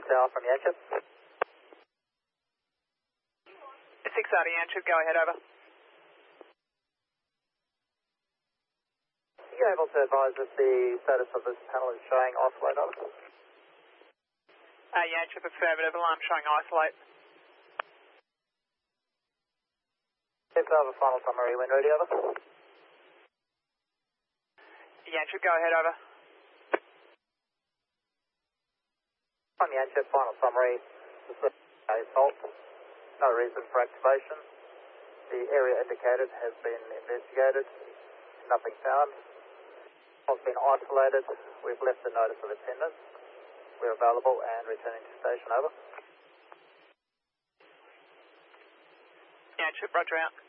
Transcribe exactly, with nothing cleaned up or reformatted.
Tower from Yanchep. six eighty Yanchep, go ahead, over. Are you able to advise us the status of this panel is showing isolate, over? Uh, Yanchep, affirmative, alarm showing isolate. Yanchep, over, final summary, wind ready, over. Yanchep, go ahead, over. On Yanchep, final summary, the fault, no reason for activation. The area indicated has been investigated, nothing found. Has been isolated, we've left a notice of attendance. We're available and returning to station, over. Yanchep, roger out.